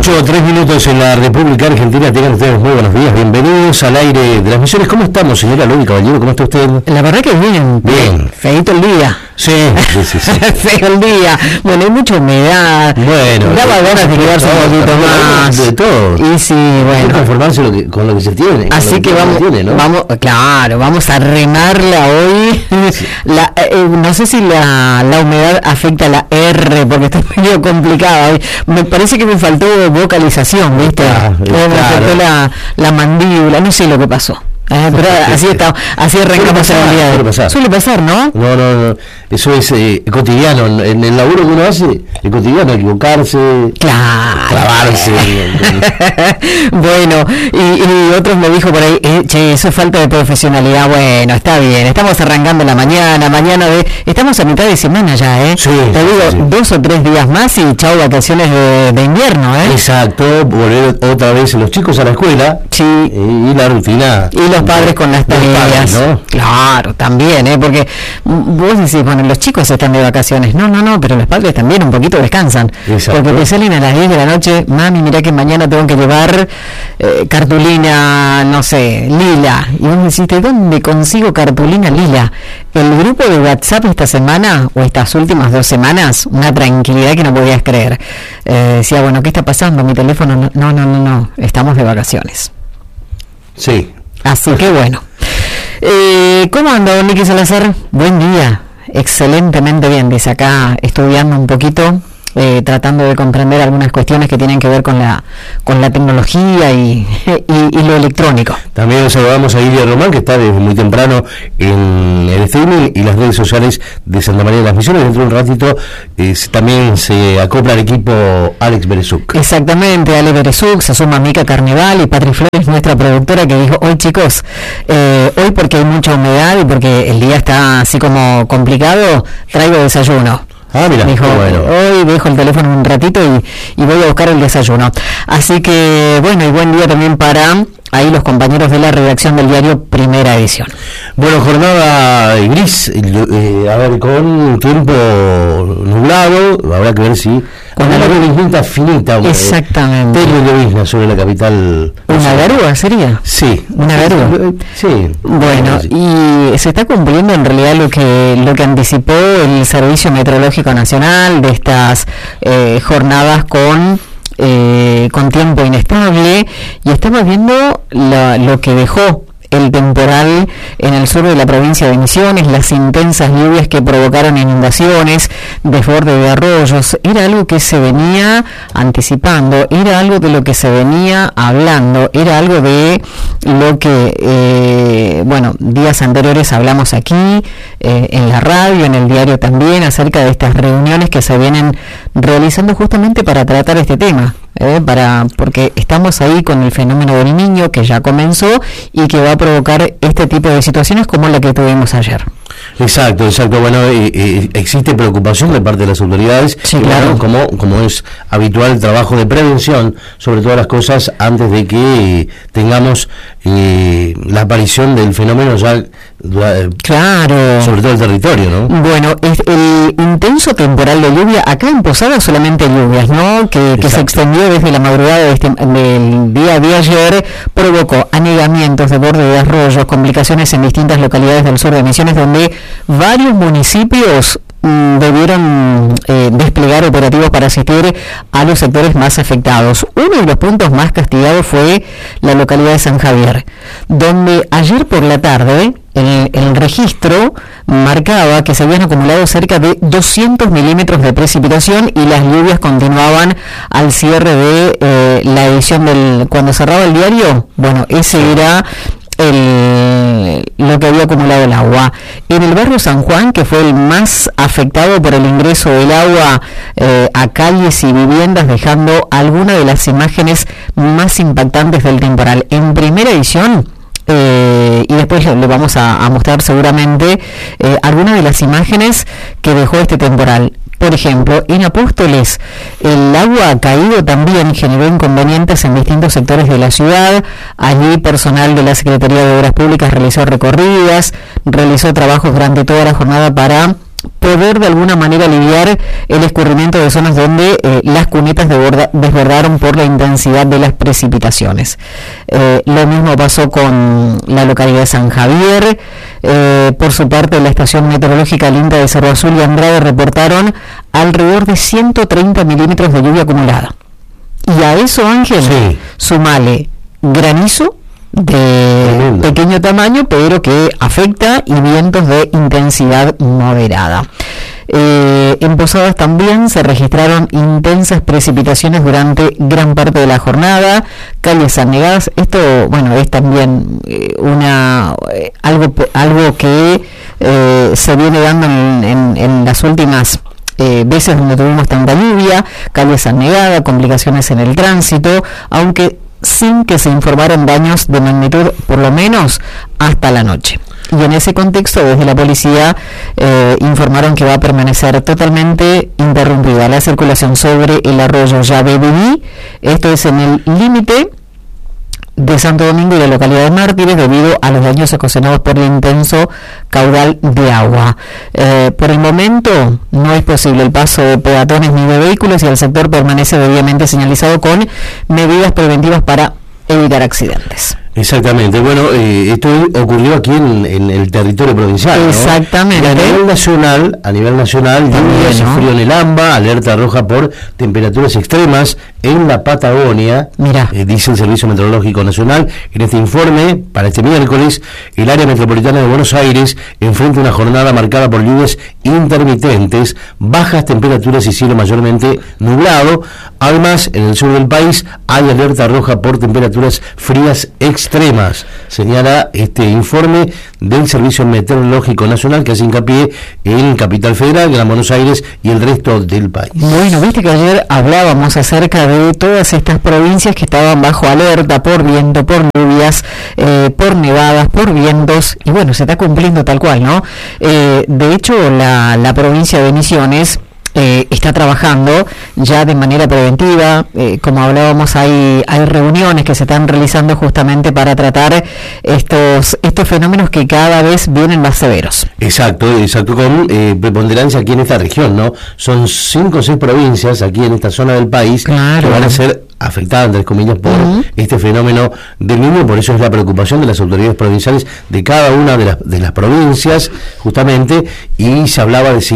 8:03 en la República Argentina. Tengan ustedes muy buenos días, bienvenidos al aire de las misiones. ¿Cómo estamos, señora Loli Caballero? ¿Cómo está usted? La verdad que bien. Bien. Feito el día. Sí. Feo el día. Bueno, hay mucha humedad. Bueno. Daba ganas de quedarse un poquito más. De todo. Y sí, bueno. Hay que conformarse con lo que se tiene. Así que vamos a remarla hoy. Sí. No sé si la humedad afecta a la R, porque está medio complicada hoy. Me parece que me faltó vocalización, ¿viste? Me faltó la mandíbula, no sé lo que pasó. Pero así arrancamos el día. Suele pasar, ¿no? No. Eso es cotidiano. En el laburo que uno hace, es cotidiano, equivocarse, clavarse. Bueno, y otros me dijo por ahí, che, eso es falta de profesionalidad. Bueno, está bien, estamos arrancando la mañana estamos a mitad de semana ya, Sí, te digo, 2 o 3 días más y chau vacaciones de invierno, Exacto, volver otra vez los chicos a la escuela. Sí. Y la rutina. Y los padres con las tareas, ¿no? Claro, también, porque vos decís, bueno, los chicos están de vacaciones. No, pero los padres también un poquito descansan. Exacto. Porque te salen a las 10 de la noche, mami, mirá que mañana tengo que llevar cartulina, no sé, lila. Y vos decís, ¿de dónde consigo cartulina lila? El grupo de WhatsApp esta semana, o estas últimas 2 semanas, una tranquilidad que no podías creer. Decía, bueno, ¿qué está pasando? Mi teléfono, no, estamos de vacaciones. Sí. Así que bueno. ¿Cómo anda, don Nicky Salazar? Buen día. Excelentemente bien. Dice acá, estudiando un poquito, tratando de comprender algunas cuestiones que tienen que ver con la tecnología y lo electrónico. También saludamos a Ilia Román, que está desde muy temprano en el streaming y las redes sociales de Santa María de las Misiones. Dentro de un ratito también se acopla al equipo Alex Berezuk. Exactamente, Alex Berezuk, se suma Mica Carneval y Patri Flores, nuestra productora, que dijo, hoy chicos, hoy porque hay mucha humedad y porque el día está así como complicado, traigo desayuno. Mira, dijo, bueno. Hoy dejo el teléfono un ratito y voy a buscar el desayuno. Así que, bueno, y buen día también para ahí los compañeros de la redacción del diario Primera Edición. Bueno, jornada gris, con tiempo nublado, habrá que ver si con una llovizna finita. Exactamente. Llovizna sobre la capital. ¿Una garúa sería? Sí. ¿Una garúa? Sí. Bueno, sí. Y se está cumpliendo en realidad lo que anticipó el Servicio Meteorológico Nacional de estas jornadas con tiempo inestable, y estamos viendo lo que dejó el temporal en el sur de la provincia de Misiones, las intensas lluvias que provocaron inundaciones, desborde de arroyos. Era algo que se venía anticipando, era algo de lo que se venía hablando, era algo de lo que, días anteriores hablamos aquí, en la radio, en el diario también, acerca de estas reuniones que se vienen realizando justamente para tratar este tema. Porque estamos ahí con el fenómeno del Niño, que ya comenzó y que va a provocar este tipo de situaciones como la que tuvimos ayer. Exacto. Bueno, existe preocupación de parte de las autoridades. Sí, claro. Como es habitual el trabajo de prevención sobre todas las cosas antes de que tengamos la aparición del fenómeno ya. Claro. Sobre todo el territorio, ¿no? Bueno, el intenso temporal de lluvia, acá en Posada solamente lluvias, ¿no? Que se extendió desde la madrugada del día de ayer, provocó anegamientos de borde de arroyos, complicaciones en distintas localidades del sur de Misiones, donde varios municipios debieron desplegar operativos para asistir a los sectores más afectados. Uno de los puntos más castigados fue la localidad de San Javier, donde ayer por la tarde el registro marcaba que se habían acumulado cerca de 200 milímetros de precipitación y las lluvias continuaban al cierre de la edición cuando cerraba el diario. Bueno, ese era lo que había acumulado el agua. En el barrio San Juan, que fue el más afectado por el ingreso del agua a calles y viviendas, dejando algunas de las imágenes más impactantes del temporal. En Primera Edición, y después le vamos a mostrar seguramente algunas de las imágenes que dejó este temporal. Por ejemplo, en Apóstoles, el agua caído también generó inconvenientes en distintos sectores de la ciudad. Allí personal de la Secretaría de Obras Públicas realizó recorridas, realizó trabajos durante toda la jornada para poder de alguna manera aliviar el escurrimiento de zonas donde las cunetas desbordaron por la intensidad de las precipitaciones. Lo mismo pasó con la localidad de San Javier. Por su parte, la estación meteorológica Linda de Cerro Azul y Andrade reportaron alrededor de 130 milímetros de lluvia acumulada. Y a eso, Ángel, sí, sumale granizo de pequeño tamaño, pero que afecta, y vientos de intensidad moderada. En Posadas también se registraron intensas precipitaciones durante gran parte de la jornada, calles anegadas. Esto, bueno, es también algo que se viene dando en las últimas veces donde tuvimos tanta lluvia, calles anegadas, complicaciones en el tránsito, aunque sin que se informaran daños de magnitud, por lo menos hasta la noche. Y en ese contexto, desde la policía informaron que va a permanecer totalmente interrumpida la circulación sobre el arroyo Yabebiní. Esto es en el límite de Santo Domingo y la localidad de Mártires, debido a los daños ocasionados por el intenso caudal de agua. Por el momento no es posible el paso de peatones ni de vehículos, y el sector permanece debidamente señalizado con medidas preventivas para evitar accidentes. Exactamente. Bueno, esto ocurrió aquí en el territorio provincial, ¿no? Exactamente. A nivel nacional, lluvias, ¿no? Frío en el AMBA, alerta roja por temperaturas extremas en la Patagonia. Mira, dice el Servicio Meteorológico Nacional en este informe para este miércoles. El área metropolitana de Buenos Aires enfrenta una jornada marcada por lluvias intermitentes, bajas temperaturas y cielo mayormente nublado. Además, en el sur del país hay alerta roja por temperaturas frías extremas, señala este informe del Servicio Meteorológico Nacional, que hace hincapié en Capital Federal, Gran Buenos Aires y el resto del país. Bueno, viste que ayer hablábamos acerca de todas estas provincias que estaban bajo alerta por viento, por lluvias, por nevadas, por vientos, y bueno, se está cumpliendo tal cual, ¿no? De hecho, la provincia de Misiones está trabajando ya de manera preventiva. Como hablábamos, hay reuniones que se están realizando justamente para tratar estos fenómenos que cada vez vienen más severos. Exacto, con preponderancia aquí en esta región, ¿no? Son 5 o 6 provincias aquí en esta zona del país, claro, que van a ser afectadas, entre comillas, por este fenómeno del Niño. Por eso es la preocupación de las autoridades provinciales de cada una de las provincias, justamente, y se hablaba de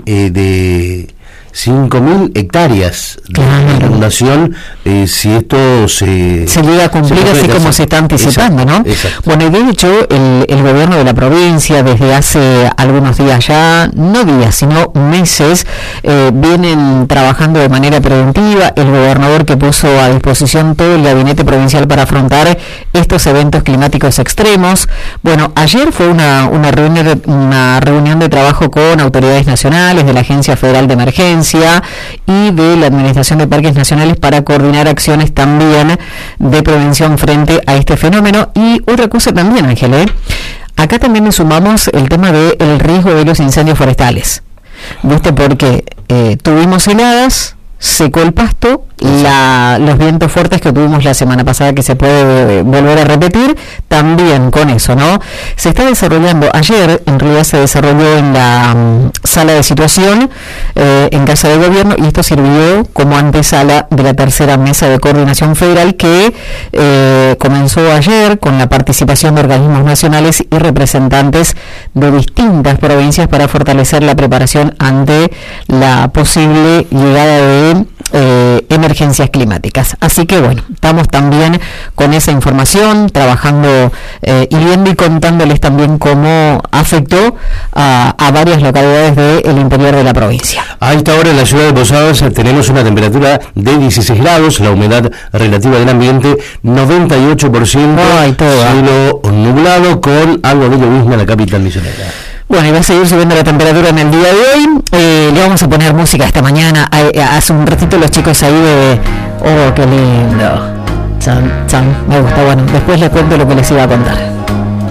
5.000 hectáreas de inundación, si esto se llega a cumplir así como se está anticipando, ¿no? Exacto. Bueno, y de hecho el gobierno de la provincia desde hace algunos días ya, no días sino meses, vienen trabajando de manera preventiva. El gobernador que puso a disposición todo el gabinete provincial para afrontar estos eventos climáticos extremos. Bueno, ayer fue una reunión de trabajo con autoridades nacionales, de la Agencia Federal de Emergencia y de la Administración de Parques Nacionales, para coordinar acciones también de prevención frente a este fenómeno. Y otra cosa también, Ángel, acá también nos sumamos el tema del riesgo de los incendios forestales. ¿Viste? Porque tuvimos heladas, secó el pasto, los vientos fuertes que tuvimos la semana pasada, que se puede volver a repetir, también con eso, ¿no? Se está desarrollando, ayer en realidad se desarrolló en la sala de situación en Casa de Gobierno, y esto sirvió como antesala de la tercera mesa de coordinación federal que comenzó ayer con la participación de organismos nacionales y representantes de distintas provincias para fortalecer la preparación ante la posible llegada de emergencias climáticas. Así que bueno, estamos también con esa información, trabajando y viendo y contándoles también cómo afectó a varias localidades del interior de la provincia. A esta hora en la ciudad de Posadas tenemos una temperatura de 16 grados, la humedad relativa del ambiente 98%, cielo nublado con algo de llovizna en la capital misionera. Bueno, y va a seguir subiendo la temperatura en el día de hoy. Le vamos a poner música esta mañana. Hace un ratito los chicos ahí de... ¡Oh, qué lindo! Chan, chan, me gusta. Bueno, después les cuento lo que les iba a contar.